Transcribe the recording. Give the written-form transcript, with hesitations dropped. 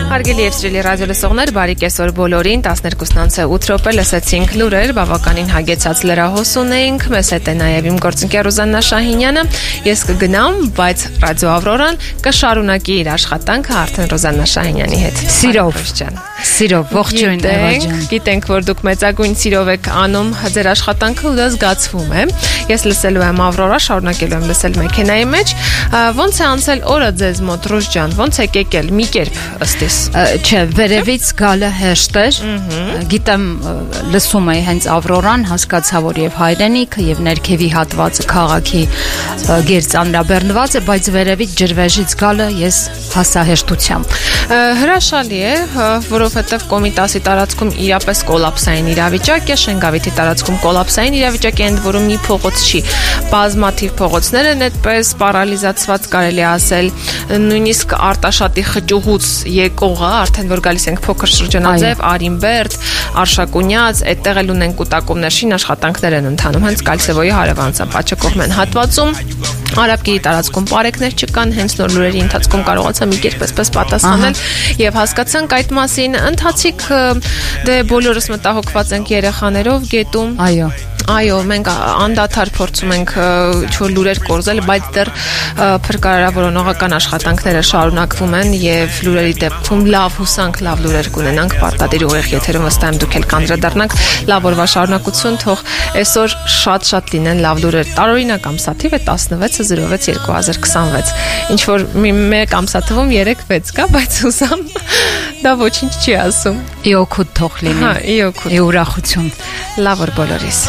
Հարգելի եւ սիրելի ռադիոլսողներ, բարի կեսօր բոլորին, 12:08 րոպե լսեցինք լուրեր, բավականին հագեցած լրահոս ունեինք, մեզ հետ է նաեւ իմ գործընկեր Ռուզաննա Շահինյանը, ես կգնամ, բայց Ռադիո Ավրորան կշարունակի իր աշխատանքը արդեն Ռուզաննա Շահինյանի հետ։ Սիրով, ողջույն Էվա ջան։ Գիտենք, որ դուք մեծագույն սիրով եք անում ձեր աշխատանքը ու դա զգացվում է։ Ես լսելու եմ Ավրորա, շարունակելու եմ լսել մեքենայի մեջ։ Ոնց է անցել օրը ձեզ մոտ, Ռուժ ջան, ոնց է եկել, մի կերպ ըստիս։ Չէ, վերևից գալը հեշտ էր։ Գիտեմ, լսում էի հենց Ավրորան, հասկացա, որ եւ հայրենիքը եւ ներքևի հատվածը քաղաքի գերծանրաբեռնված է, բայց վերևից ջրվեժից գալը ես հասա հեշտությամբ։ Հրաշալի է, որովհետեւ Կոմիտասի տարածքում իրապես կոլապսային իրավիճակ է, Շենգավիթի տարածքում կոլապսային իրավիճակ է, ընդ որում մի փողոց չի, բազմաթիվ փողոցներ են այդպես պարալիզացված, կարելի ասել, նույնիսկ Արտաշատի խճուղուց եկողը, արդեն որ գալիս ենք փոքր շրջանաձև, Արինբերդ, Արշակունյաց, այդտեղ էլ ունեն կուտակումներ, շին աշխատանքներ են ընթանում, հենց Կալսևոյի հարևանցապաճկողմեն հատվածում, Արաբկիրի տարածքում պարեկներ չկան, հենց նոր լուրերի ընթացքում կարողացա մի կերպ այսպես պատասխանել եւ հասկացանք այդ մասին, ընթացիկ դե բոլորս մտահոգված ենք երեխաներով գետում։ Այո, մենք անդադար փորձում ենք ինչ-որ լուրեր կորզել, բայց դեռ փրկարարավորողական աշխատանքները շարունակվում են եւ լուրերի դեպքում լավ հուսանք, լավ լուրեր կունենանք, պարտադիր ուղիղ եթերում վստահ եմ դուք էլ կանդրադառնաք, լավ օրվա շարունակություն, թող այսօր շատ լինեն լավ լուրեր։ Տարօրինակ ամսաթիվ է 16:06:2026։ Ինչ որ մեկ ամսաթվում 3-6 կա, բայց հուսամ դա ոչինչ չի ասում։ Իօքուտ թող լինի։ Հա, իօքուտ։ Ուրախություն։ Լավ օր բոլորիս։